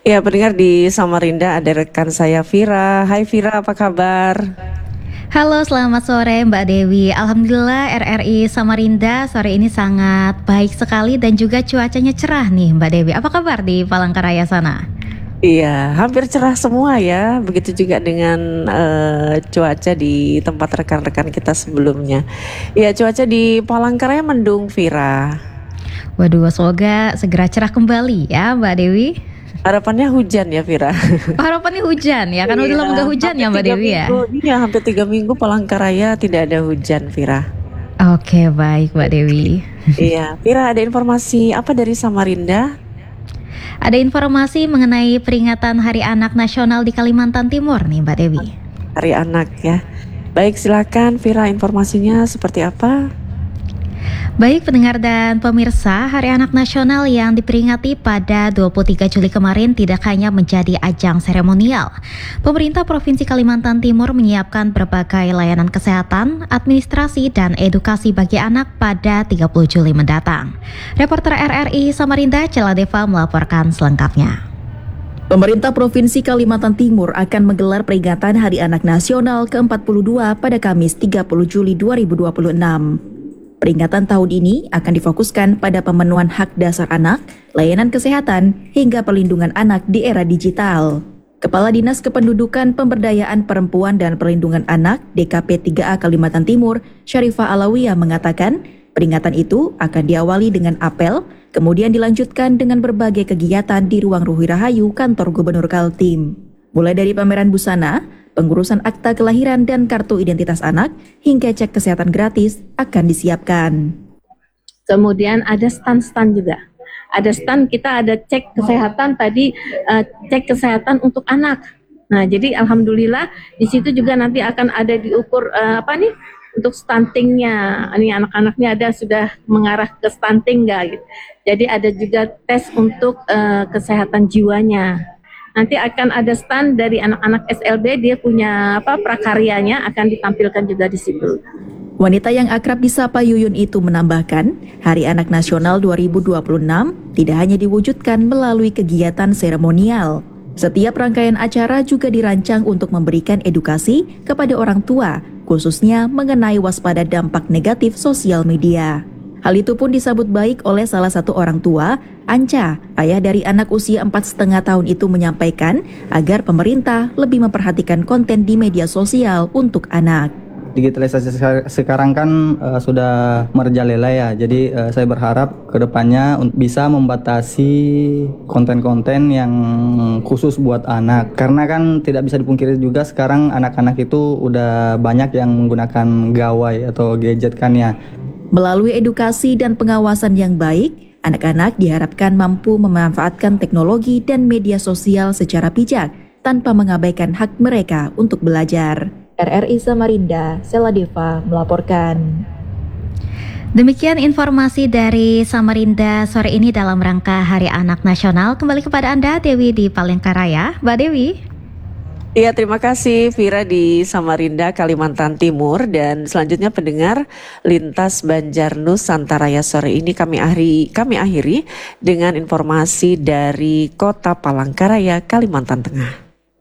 Ya, pendengar di Samarinda ada rekan saya Vira. Hai Vira, apa kabar? Halo, selamat sore Mbak Dewi. Alhamdulillah RRI Samarinda sore ini sangat baik sekali dan juga cuacanya cerah nih Mbak Dewi. Apa kabar di Palangkaraya sana? Iya, hampir cerah semua ya. Begitu juga dengan cuaca di tempat rekan-rekan kita sebelumnya. Ya, cuaca di Palangkaraya mendung Vira. Waduh, semoga segera cerah kembali ya Mbak Dewi. Harapannya hujan ya Vira. Oh, harapannya hujan ya, kan udah Iya, lama gak hujan hampir ya Mbak tiga Dewi ya. minggu. Iya, hampir 3 minggu Palangkaraya tidak ada hujan Vira. Oke, baik Mbak Dewi. Iya, Vira ada informasi apa dari Samarinda? Ada informasi mengenai peringatan Hari Anak Nasional di Kalimantan Timur nih Mbak Dewi. Hari Anak ya. Baik, silakan Vira, informasinya seperti apa? Baik pendengar dan pemirsa, Hari Anak Nasional yang diperingati pada 23 Juli kemarin tidak hanya menjadi ajang seremonial. Pemerintah Provinsi Kalimantan Timur menyiapkan berbagai layanan kesehatan, administrasi, dan edukasi bagi anak pada 30 Juli mendatang. Reporter RRI Samarinda Celadeva melaporkan selengkapnya. Pemerintah Provinsi Kalimantan Timur akan menggelar peringatan Hari Anak Nasional ke-42 pada Kamis 30 Juli 2026. Peringatan tahun ini akan difokuskan pada pemenuhan hak dasar anak, layanan kesehatan, hingga perlindungan anak di era digital. Kepala Dinas Kependudukan Pemberdayaan Perempuan dan Perlindungan Anak DKP 3A Kalimantan Timur, Syarifah Alawiyah mengatakan, peringatan itu akan diawali dengan apel, kemudian dilanjutkan dengan berbagai kegiatan di ruang Ruhi Rahayu kantor Gubernur Kaltim. Mulai dari pameran busana, pengurusan akta kelahiran dan kartu identitas anak, hingga cek kesehatan gratis akan disiapkan. Kemudian ada stand-stand juga. Ada stand, kita ada cek kesehatan tadi, cek kesehatan untuk anak. Nah, jadi alhamdulillah di situ juga nanti akan ada diukur untuk stuntingnya. Ini anak-anaknya ada sudah mengarah ke stunting nggak? Gitu. Jadi ada juga tes untuk kesehatan jiwanya. Nanti akan ada stand dari anak-anak SLB, dia punya prakaryanya akan ditampilkan juga di situ. Wanita yang akrab disapa Yuyun itu menambahkan, Hari Anak Nasional 2026 tidak hanya diwujudkan melalui kegiatan seremonial. Setiap rangkaian acara juga dirancang untuk memberikan edukasi kepada orang tua, khususnya mengenai waspada dampak negatif sosial media. Hal itu pun disambut baik oleh salah satu orang tua, Anca, ayah dari anak usia 4,5 tahun itu menyampaikan agar pemerintah lebih memperhatikan konten di media sosial untuk anak. Digitalisasi sekarang kan sudah merajalela ya, jadi saya berharap kedepannya bisa membatasi konten-konten yang khusus buat anak. Karena kan tidak bisa dipungkiri juga sekarang anak-anak itu udah banyak yang menggunakan gawai atau gadget kan ya. Melalui edukasi dan pengawasan yang baik, anak-anak diharapkan mampu memanfaatkan teknologi dan media sosial secara bijak tanpa mengabaikan hak mereka untuk belajar. RRI Samarinda, Celadeva melaporkan. Demikian informasi dari Samarinda sore ini dalam rangka Hari Anak Nasional. Kembali kepada Anda, Dewi di Palangkaraya. Mbak Dewi. Iya, terima kasih Vira di Samarinda, Kalimantan Timur. Dan selanjutnya pendengar Lintas Banjar Nusantaraya sore ini kami akhiri dengan informasi dari Kota Palangkaraya, Kalimantan Tengah.